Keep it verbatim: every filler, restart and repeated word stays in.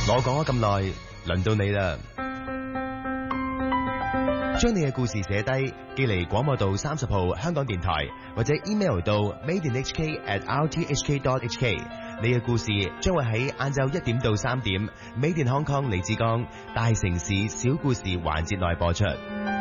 我講咗咁耐，輪到你啦。將你嘅故事寫低，寄嚟廣播道三十號香港電台，或者 email 到 made in h k at r t h k dot h k。你嘅故事將會喺晏晝一點到三點，Made in Hong Kong 李志剛大城市小故事環節內播出。